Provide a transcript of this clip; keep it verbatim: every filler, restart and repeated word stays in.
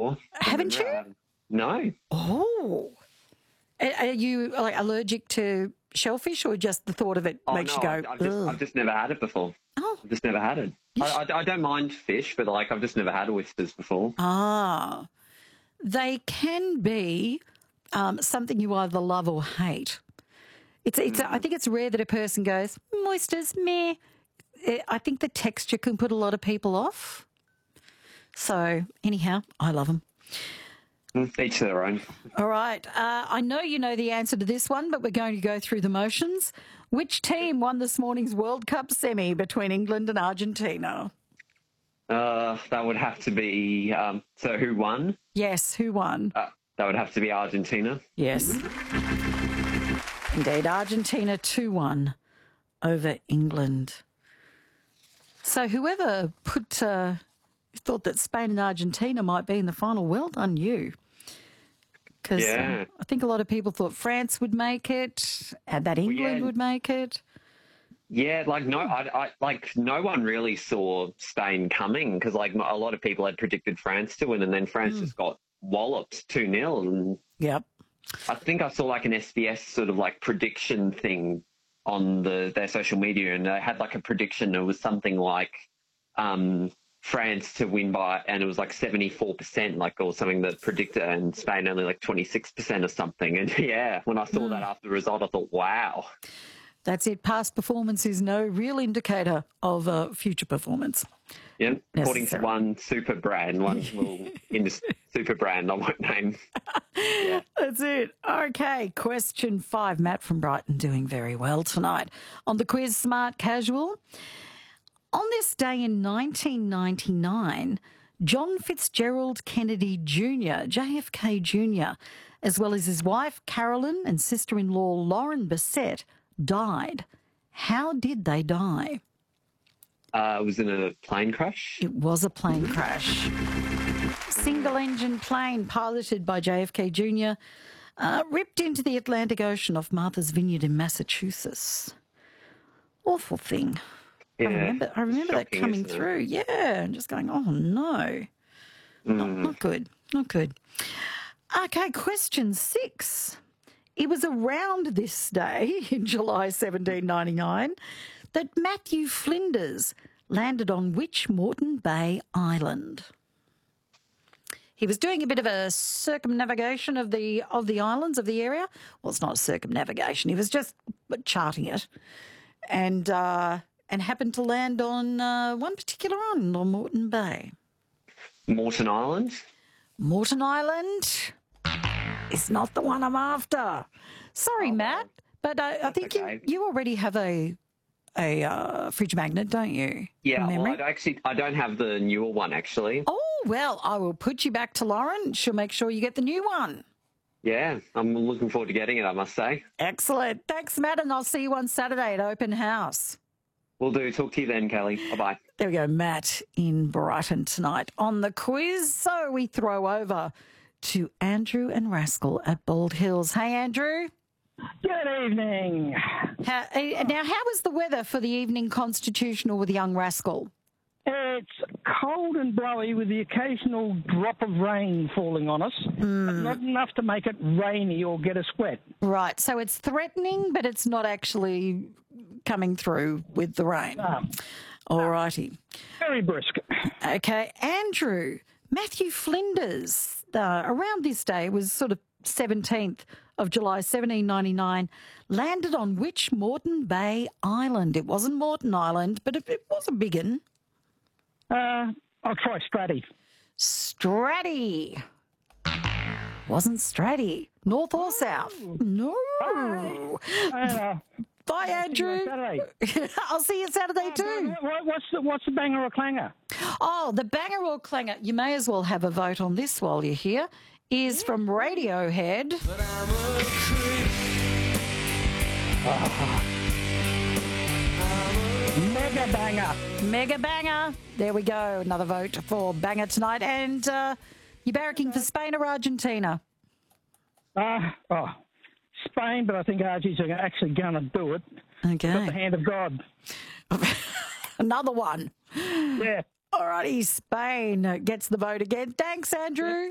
before. Haven't you? Never, no. Oh. Are are you like allergic to shellfish, or just the thought of it Oh, makes no, you go, I've, I've, just, ugh? I've just never had it before. Oh. I've just never had it. I, I, I don't mind fish, but, like, I've just never had oysters before. Ah. They can be um, something you either love or hate. It's, it's. I think it's rare that a person goes, oysters, meh. Eh, I think the texture can put a lot of people off. So, anyhow, I love them. Mm, Each to their own. All right. Uh, I know you know the answer to this one, but we're going to go through the motions. Which team won this morning's World Cup semi between England and Argentina? Uh, that would have to be, um, so who won? Yes, who won? Uh, that would have to be Argentina. Yes. Indeed, Argentina two one over England. So whoever put uh, thought that Spain and Argentina might be in the final, well done you. Because Yeah. uh, I think a lot of people thought France would make it, and that England yeah. would make it. Yeah, like no, I, I like no one really saw Spain coming because like a lot of people had predicted France to win, and then France just got walloped two nil. And Yep. I think I saw like an S B S sort of like prediction thing on the their social media, and they had like a prediction. It was something like um, France to win by, and it was like seventy-four percent, like or something that predicted, and Spain only like twenty-six percent or something. And yeah, when I saw that after the result, I thought, wow. That's it. Past performance is no real indicator of uh, future performance. Yeah, according to Necessary. one super brand, one little indus- super brand I won't name. Yeah. That's it. Okay, question five. Matt from Brighton doing very well tonight. On the quiz, Smart Casual. On this day in nineteen ninety-nine, John Fitzgerald Kennedy Junior, J F K Junior, as well as his wife Carolyn and sister-in-law Lauren Bassett, died. How did they die? Uh, it was in a plane crash. It was a plane crash. Single-engine plane piloted by J F K Junior uh, ripped into the Atlantic Ocean off Martha's Vineyard in Massachusetts. Awful thing. Yeah, I remember, I remember that shocking, coming isn't it? through. Yeah, and just going, oh, no. Not, not good. Not good. Okay, question six. It was around this day in July seventeen ninety-nine that Matthew Flinders landed on which Moreton Bay island? He was doing a bit of a circumnavigation of the of the islands of the area. Well, it's not circumnavigation. He was just charting it, and uh, and happened to land on uh, one particular island on Moreton Bay. Morton Island. Moreton Island is not the one I'm after. Sorry, Oh, Matt, but I, I think okay. you, you already have a a uh, fridge magnet, don't you? Yeah, From well, memory? I actually I don't have the newer one actually. Oh, well, I will put you back to Lauren. She'll make sure you get the new one. Yeah, I'm looking forward to getting it, I must say. Excellent. Thanks, Matt, and I'll see you on Saturday at Open House. Will do. Talk to you then, Kelly. Bye-bye. There we go, Matt in Brighton tonight on the quiz. So we throw over to Andrew and Rascal at Bald Hills. Hey, Andrew. Good evening. How, eh, now, how was the weather for the evening constitutional with young Rascal? It's cold and blowy with the occasional drop of rain falling on us, but not enough to make it rainy or get us wet. Right, so it's threatening, but it's not actually coming through with the rain. Um, All righty. very brisk. Okay, Andrew, Matthew Flinders, uh, around this day, it was sort of seventeenth of July, seventeen ninety-nine, landed on which Moreton Bay island? It wasn't Moreton Island, but it, it was a big one. Uh, I'll try Stratty. Stratty. Wasn't Stratty. North or south? No. Uh, Bye, Andrew. Saturday. I'll see you Saturday too. What- What's the, what's the banger or clanger? Oh, the banger or clanger, you may as well have a vote on this while you're here, is from Radiohead. Mega banger. Mega banger. There we go. Another vote for banger tonight. And uh, you barracking for Spain or Argentina? Uh, oh, Spain, but I think Argie's are actually going to do it. Got the Okay. hand of God. Another one. Yeah. All righty, Spain gets the vote again. Thanks, Andrew.